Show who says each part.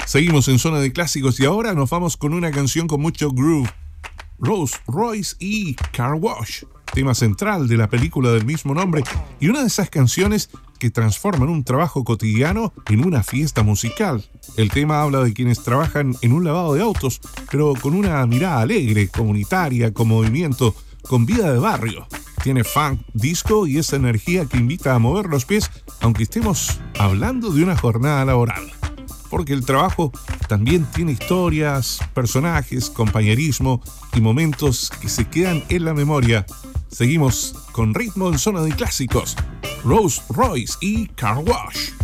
Speaker 1: Seguimos en Zona de Clásicos y ahora nos vamos con una canción con mucho groove. Rolls Royce y Car Wash, tema central de la película del mismo nombre y una de esas canciones que transforman un trabajo cotidiano en una fiesta musical. El tema habla de quienes trabajan en un lavado de autos, pero con una mirada alegre, comunitaria, con movimiento, con vida de barrio. Tiene funk, disco y esa energía que invita a mover los pies, aunque estemos hablando de una jornada laboral. Porque el trabajo también tiene historias, personajes, compañerismo y momentos que se quedan en la memoria. Seguimos con ritmo en Zona de Clásicos. Rolls Royce y Car Wash.